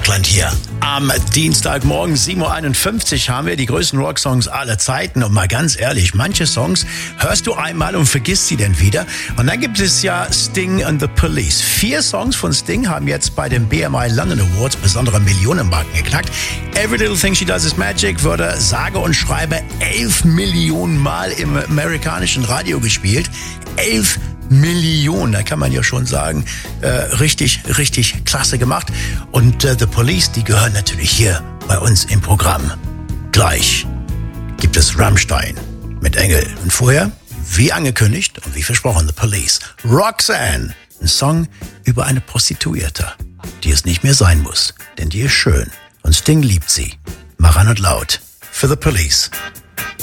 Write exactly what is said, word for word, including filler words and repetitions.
Rockland hier. Am Dienstagmorgen sieben Uhr einundfünfzig haben wir die größten Rocksongs aller Zeiten. Und mal ganz ehrlich, manche Songs hörst du einmal und vergisst sie dann wieder. Und dann gibt es ja Sting and the Police. Vier Songs von Sting haben jetzt bei den B M I London Awards besondere Millionenmarken geknackt. Every Little Thing She Does Is Magic wurde sage und schreibe elf Millionen Mal im amerikanischen Radio gespielt. Elf Millionen, da kann man ja schon sagen, äh, richtig, richtig klasse gemacht. Und äh, The Police, die gehören natürlich hier bei uns im Programm. Gleich gibt es Rammstein mit Engel. Und vorher, wie angekündigt und wie versprochen, The Police. Roxanne, ein Song über eine Prostituierte, die es nicht mehr sein muss, denn die ist schön und Sting liebt sie. Mach an und laut für The Police.